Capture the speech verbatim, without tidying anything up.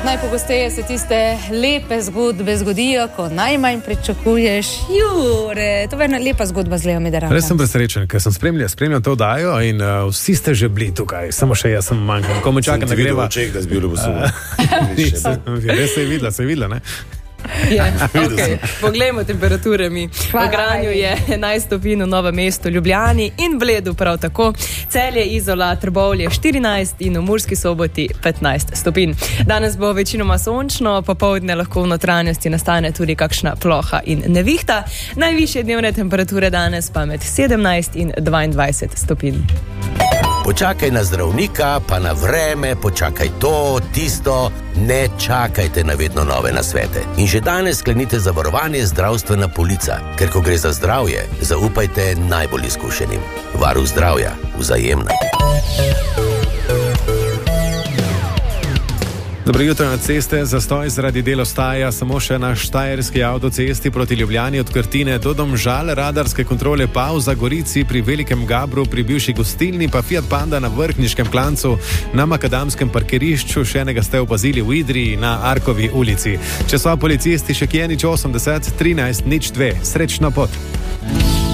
Najpogosteje se tiste lepe zgodbe zgodijo, ko najmanj pričakuješ. Jure, to je ena lepa zgodba z Leo Mederakom. Res sem presrečen, ker sem spremljal, spremljal to oddajo in uh, vsi ste že bili tukaj, samo še jaz sem manjkal. Komu čakam, da greva? Sem ti videl oček, da si bil ljubosum. Res se je videla, se je videla, ne? Ja, okay. Poglejmo temperature mi. V Kranju je enajst stopinj, v Novem mestu, Ljubljani in Bledu prav tako. Celje, Izola, Trbovlje štirinajst in v Murski Soboti petnajst stopinj. Danes bo večinoma sončno, popoldne lahko v notranjosti nastane tudi kakšna ploha in nevihta. Najvišje dnevne temperature danes pa med sedemnajst in dvaindvajset stopinj. Počakaj na zdravnika, pa na vreme, počakaj to, tisto, ne čakajte na vedno nove nasvete. In že danes sklenite zavarovanje zdravstvena polica, ker ko gre za zdravje, zaupajte najbolj izkušenim. Varuh zdravja, Vzajemna. Dobro jutro na ceste, zastoj zaradi del ostaja samo še na štajerski avtocesti proti Ljubljani od Krtine do Domžal, radarske kontrole pa v Zagorici, pri Velikem Gabru, pri bivši gostilni, pa Fiat Panda na Vrhniškem klancu, na makadamskem parkirišču, še enega ste opazili v Idriji na Arkovi ulici. Če so policisti še kje nič osemdeset, trinajst nič dve, srečno pot.